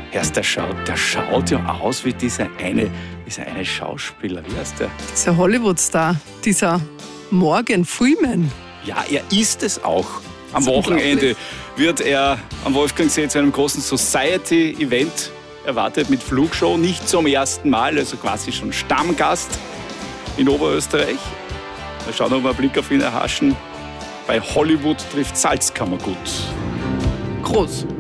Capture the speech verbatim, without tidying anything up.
Erst der schaut, der schaut ja aus wie dieser eine, dieser eine Schauspieler. Wie heißt der? Dieser Hollywood-Star, dieser Morgan Freeman. Ja, er ist es auch. Am Wochenende wird er am Wolfgangsee zu einem großen Society-Event erwartet mit Flugshow. Nicht zum ersten Mal, also quasi schon Stammgast in Oberösterreich. Wir schauen noch mal einen Blick auf ihn erhaschen. Bei Hollywood trifft Salzkammergut. Groß.